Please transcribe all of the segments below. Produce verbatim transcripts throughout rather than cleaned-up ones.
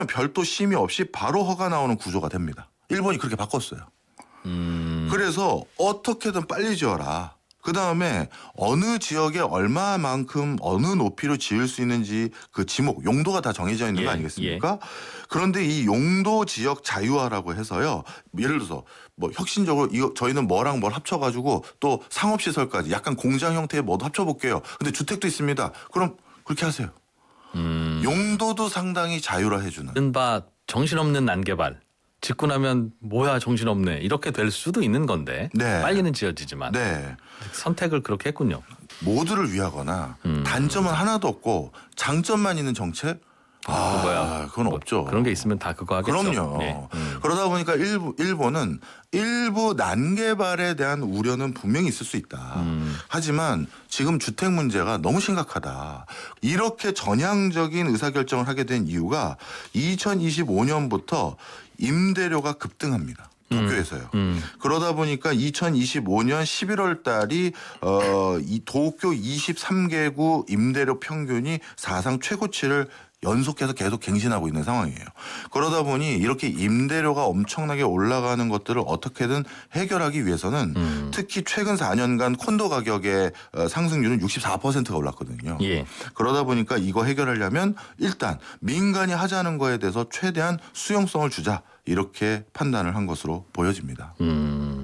별도 심의 없이 바로 허가 나오는 구조가 됩니다. 일본이 그렇게 바꿨어요. 음. 그래서 어떻게든 빨리 지어라. 그다음에 어느 지역에 얼마만큼 어느 높이로 지을 수 있는지 그 지목, 용도가 다 정해져 있는 예, 거 아니겠습니까? 예. 그런데 이 용도 지역 자유화라고 해서요. 예를 들어서 뭐 혁신적으로 이거 저희는 뭐랑 뭘 합쳐가지고 또 상업시설까지 약간 공장 형태의 뭐도 합쳐볼게요. 근데 주택도 있습니다. 그럼 그렇게 하세요. 음. 용도도 상당히 자율화해주는. 이른바 정신없는 난개발. 짓고 나면 뭐야 정신없네 이렇게 될 수도 있는 건데 네. 빨리는 지어지지만 네. 선택을 그렇게 했군요. 모두를 위하거나 음. 단점은 하나도 없고 장점만 있는 정책? 아, 그거야. 그건 뭐 없죠. 그런 게 있으면 다 그거 하겠죠. 그럼요. 네. 음. 그러다 보니까 일부, 일본은 일부 난개발에 대한 우려는 분명히 있을 수 있다. 음. 하지만 지금 주택 문제가 너무 심각하다. 이렇게 전향적인 의사결정을 하게 된 이유가 이천이십오 년부터 임대료가 급등합니다. 도쿄에서요. 음. 음. 그러다 보니까 이천이십오 년 십일월 달이 어, 이 도쿄 이십삼 개구 임대료 평균이 사상 최고치를 연속해서 계속 갱신하고 있는 상황이에요. 그러다 보니 이렇게 임대료가 엄청나게 올라가는 것들을 어떻게든 해결하기 위해서는 음. 특히 최근 사 년간 콘도 가격의 상승률은 육십사 퍼센트가 올랐거든요. 예. 그러다 보니까 이거 해결하려면 일단 민간이 하자는 거에 대해서 최대한 수용성을 주자 이렇게 판단을 한 것으로 보여집니다. 음.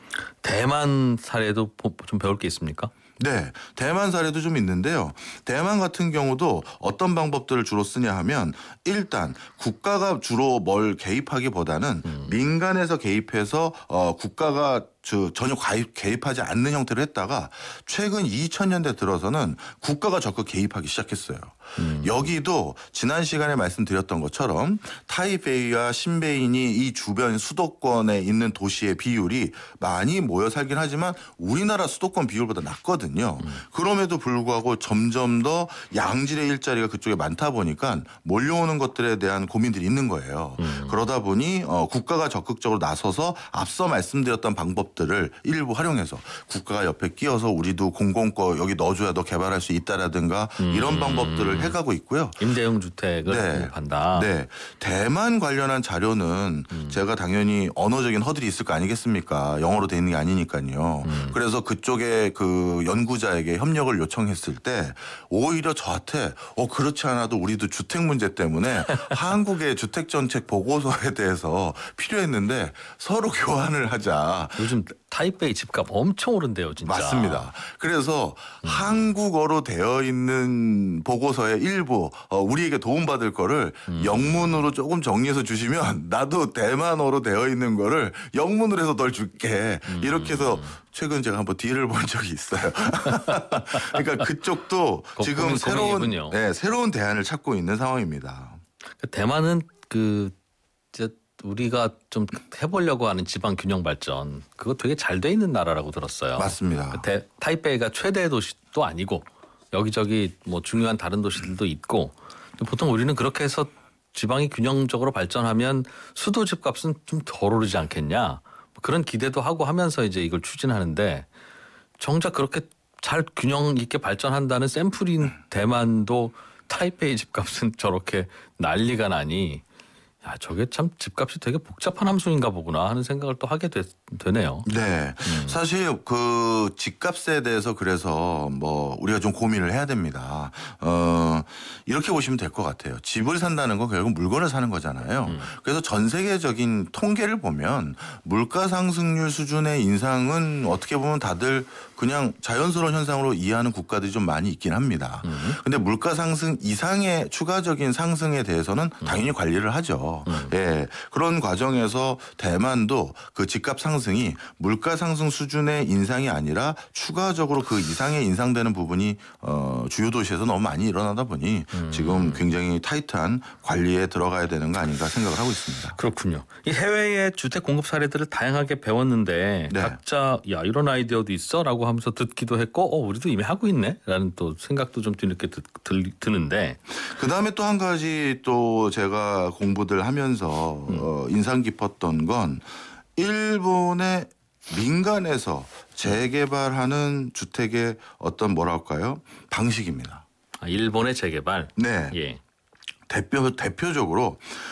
대만 사례도 좀 배울 게 있습니까? 네. 대만 사례도 좀 있는데요. 대만 같은 경우도 어떤 방법들을 주로 쓰냐 하면 일단 국가가 주로 뭘 개입하기보다는 음. 민간에서 개입해서 어, 국가가 저 전혀 가입, 개입하지 않는 형태로 했다가 최근 이천 년대 들어서는 국가가 적극 개입하기 시작했어요. 음. 여기도 지난 시간에 말씀드렸던 것처럼 타이베이와 신베이니 이 주변 수도권에 있는 도시의 비율이 많이 모여 살긴 하지만 우리나라 수도권 비율보다 낮거든요. 음. 그럼에도 불구하고 점점 더 양질의 일자리가 그쪽에 많다 보니까 몰려오는 것들에 대한 고민들이 있는 거예요. 음. 그러다 보니 어, 국가가 적극적으로 나서서 앞서 말씀드렸던 방법 들을 일부 활용해서 국가가 옆에 끼어서 우리도 공공거 여기 넣어줘야 너 개발할 수 있다라든가 음. 이런 방법들을 해가고 있고요. 임대형 주택을 네. 공급한다. 네, 대만 관련한 자료는 음. 제가 당연히 언어적인 허들이 있을 거 아니겠습니까? 영어로 돼 있는 게 아니니까요. 음. 그래서 그쪽에 그 연구자에게 협력을 요청했을 때 오히려 저한테 어 그렇지 않아도 우리도 주택 문제 때문에 한국의 주택 정책 보고서에 대해서 필요했는데 서로 교환을 하자. 요즘 타이베이 집값 엄청 오른대요, 진짜. 맞습니다. 그래서 음. 한국어로 되어 있는 보고서의 일부 어, 우리에게 도움받을 거를 음. 영문으로 조금 정리해서 주시면 나도 대만어로 되어 있는 거를 영문으로 해서 널 줄게. 음. 이렇게 해서 최근 제가 한번 딜을 본 적이 있어요. 그러니까 그쪽도 지금 고민, 새로운 네, 새로운 대안을 찾고 있는 상황입니다. 대만은 그 이제 우리가 좀 해보려고 하는 지방 균형 발전 그거 되게 잘 돼 있는 나라라고 들었어요. 맞습니다. 대, 타이베이가 최대 도시도 아니고 여기저기 뭐 중요한 다른 도시들도 있고 보통 우리는 그렇게 해서 지방이 균형적으로 발전하면 수도 집값은 좀 덜 오르지 않겠냐 그런 기대도 하고 하면서 이제 이걸 추진하는데 정작 그렇게 잘 균형 있게 발전한다는 샘플인 대만도 타이베이 집값은 저렇게 난리가 나니 야, 저게 참 집값이 되게 복잡한 함수인가 보구나 하는 생각을 또 하게 되, 되네요. 네. 음. 사실 그 집값에 대해서 그래서 뭐 우리가 좀 고민을 해야 됩니다. 어, 이렇게 보시면 될 것 같아요. 집을 산다는 건 결국 물건을 사는 거잖아요. 음. 그래서 전 세계적인 통계를 보면 물가 상승률 수준의 인상은 어떻게 보면 다들 그냥 자연스러운 현상으로 이해하는 국가들이 좀 많이 있긴 합니다. 음. 근데 물가 상승 이상의 추가적인 상승에 대해서는 당연히 관리를 하죠. 음. 예, 그런 과정에서 대만도 그 집값 상승이 물가 상승 수준의 인상이 아니라 추가적으로 그 이상의 인상되는 부분이 어, 주요 도시에서 너무 많이 일어나다 보니 음. 지금 굉장히 타이트한 관리에 들어가야 되는 거 아닌가 생각을 하고 있습니다. 그렇군요. 이 해외의 주택 공급 사례들을 다양하게 배웠는데 네. 각자 야 이런 아이디어도 있어라고 하면서 듣기도 했고 어 우리도 이미 하고 있네라는 또 생각도 좀 뒤늦게 드, 드, 드는데 그 다음에 또 한 가지 또 제가 공부들 하면서 음. 어, 인상 깊었던 건 일본의 민간에서 재개발하는 주택의 어떤 뭐랄까요 방식입니다. 아, 일본의 재개발. 네. 예. 대표 대표적으로